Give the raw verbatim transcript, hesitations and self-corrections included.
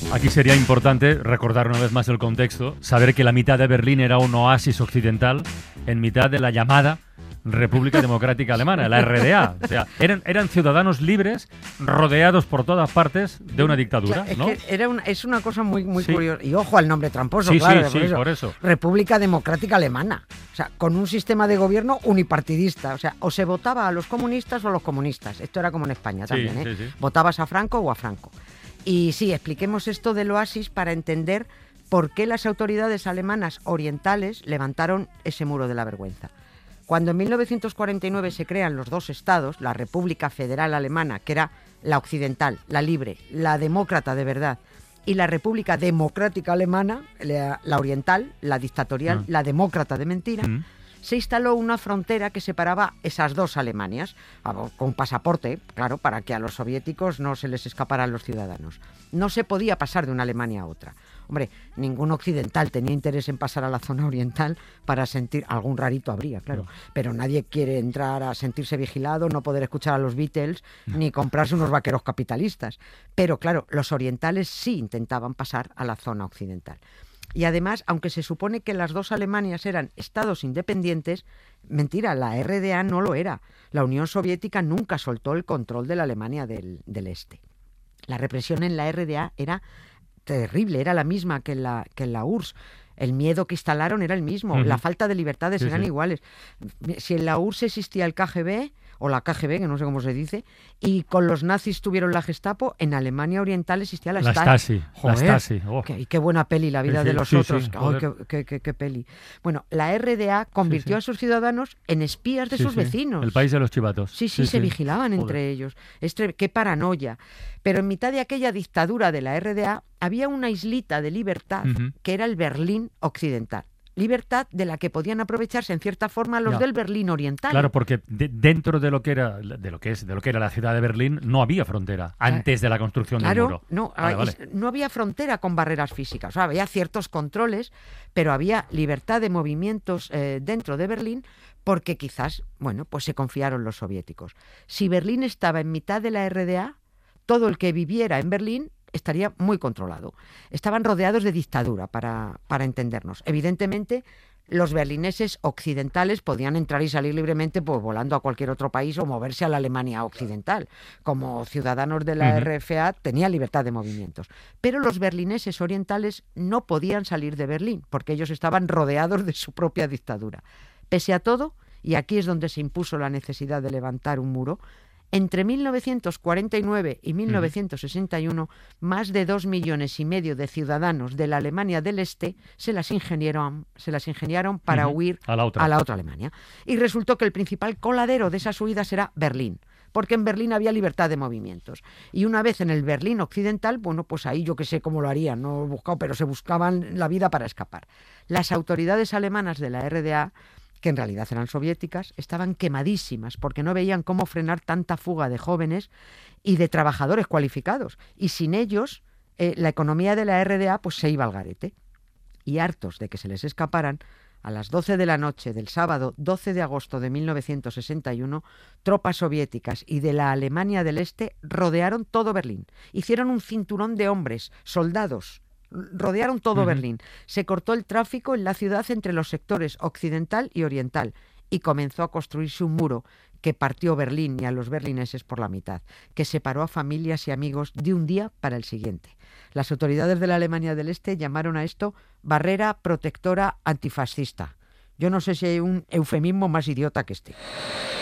Aquí sería importante recordar una vez más el contexto, saber que la mitad de Berlín era un oasis occidental en mitad de la llamada República Democrática Alemana, la R D A. O sea, eran, eran ciudadanos libres rodeados por todas partes de una dictadura, claro, es ¿no? Que era una, es una cosa muy, muy sí. curiosa. Y ojo al nombre tramposo, sí, claro. Sí, por, sí, eso. por eso. República Democrática Alemana. O sea, con un sistema de gobierno unipartidista. O sea, o se votaba a los comunistas o a los comunistas. Esto era como en España también, sí, ¿eh? Sí, sí. Votabas a Franco o a Franco. Y sí, expliquemos esto del oasis para entender por qué las autoridades alemanas orientales levantaron ese muro de la vergüenza. Cuando en mil novecientos cuarenta y nueve se crean los dos estados, la República Federal Alemana, que era la occidental, la libre, la demócrata de verdad, y la República Democrática Alemana, la, la oriental, la dictatorial, mm. la demócrata de mentira, mm. se instaló una frontera que separaba esas dos Alemanias, con pasaporte, claro, para que a los soviéticos no se les escaparan los ciudadanos. No se podía pasar de una Alemania a otra. Hombre, ningún occidental tenía interés en pasar a la zona oriental para sentir... Algún rarito habría, claro. No. Pero nadie quiere entrar a sentirse vigilado, no poder escuchar a los Beatles, no. ni comprarse unos vaqueros capitalistas. Pero claro, los orientales sí intentaban pasar a la zona occidental. Y además, aunque se supone que las dos Alemanias eran estados independientes, mentira, la R D A no lo era. La Unión Soviética nunca soltó el control de la Alemania del, del Este. La represión en la R D A era terrible, era la misma que en la, que en la U R S S. El miedo que instalaron era el mismo, uh-huh. la falta de libertades sí, eran sí. iguales. Si en la U R S S existía el K G B, o la K G B, que no sé cómo se dice, y con los nazis tuvieron la Gestapo, en Alemania Oriental existía la, la Stasi. Stasi. Joder, la Stasi. Oh. Qué, y qué buena peli, La vida sí, de los sí, otros. Sí, oh, qué, qué, qué, qué peli. Bueno, la R D A convirtió sí, sí. a sus ciudadanos en espías de sí, sus sí. vecinos. El país de los chivatos. Sí, sí, sí se sí. vigilaban Joder. entre ellos. Estre- qué paranoia. Pero en mitad de aquella dictadura de la R D A había una islita de libertad uh-huh. que era el Berlín Occidental. Libertad de la que podían aprovecharse en cierta forma los no. del Berlín Oriental. Claro, porque de, dentro de lo que era de lo que es de lo que era la ciudad de Berlín no había frontera antes de la construcción claro, del muro. No, vale, vale. vale. no había frontera con barreras físicas. O sea, había ciertos controles, pero había libertad de movimientos eh, dentro de Berlín porque quizás, bueno, pues se confiaron los soviéticos. Si Berlín estaba en mitad de la R D A, todo el que viviera en Berlín estaría muy controlado. Estaban rodeados de dictadura, para, para entendernos. Evidentemente, los berlineses occidentales podían entrar y salir libremente pues, volando a cualquier otro país o moverse a la Alemania occidental. Como ciudadanos de la uh-huh. R F A tenían libertad de movimientos. Pero los berlineses orientales no podían salir de Berlín porque ellos estaban rodeados de su propia dictadura. Pese a todo, y aquí es donde se impuso la necesidad de levantar un muro, entre mil novecientos cuarenta y nueve y mil novecientos sesenta y uno, uh-huh. más de dos millones y medio de ciudadanos de la Alemania del Este se las ingeniaron, se las ingeniaron para uh-huh. huir a la, otra. a la otra Alemania. Y resultó que el principal coladero de esas huidas era Berlín, porque en Berlín había libertad de movimientos. Y una vez en el Berlín occidental, bueno, pues ahí yo que sé cómo lo harían, no he buscado, pero se buscaban la vida para escapar. Las autoridades alemanas de la R D A, que en realidad eran soviéticas, estaban quemadísimas porque no veían cómo frenar tanta fuga de jóvenes y de trabajadores cualificados. Y sin ellos, eh, la economía de la R D A pues, se iba al garete. Y hartos de que se les escaparan, a las doce de la noche del sábado doce de agosto de mil novecientos sesenta y uno, tropas soviéticas y de la Alemania del Este rodearon todo Berlín. Hicieron un cinturón de hombres, soldados, rodearon todo uh-huh. Berlín. Se cortó el tráfico en la ciudad entre los sectores occidental y oriental y comenzó a construirse un muro que partió Berlín y a los berlineses por la mitad, que separó a familias y amigos de un día para el siguiente. Las autoridades de la Alemania del Este llamaron a esto barrera protectora antifascista. Yo no sé si hay un eufemismo más idiota que este.